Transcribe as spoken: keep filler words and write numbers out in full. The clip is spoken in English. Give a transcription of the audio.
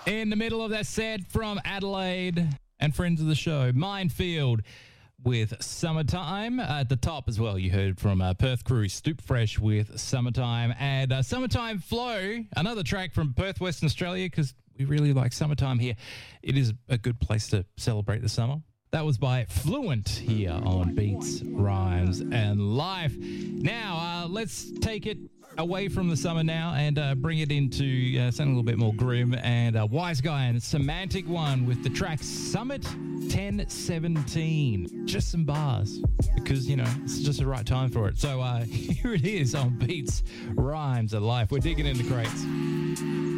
In the middle of that set from Adelaide and friends of the show, Minefield with Summertime. Uh, at the top as well, you heard from uh, Perth crew, Stoop Fresh with Summertime. And uh, Summertime Flow, another track from Perth, Western Australia, because we really like summertime here. It is a good place to celebrate the summer. That was by Fluent here on Beats, Rhymes and Life. Now, uh, let's take it away from the summer now and uh, bring it into uh, something a little bit more grim. And uh, Wise Guy and Semantic One with the track Summit ten seventeen. Just some bars because, you know, it's just the right time for it. So uh, here it is on Beats, Rhymes and Life. We're digging into crates.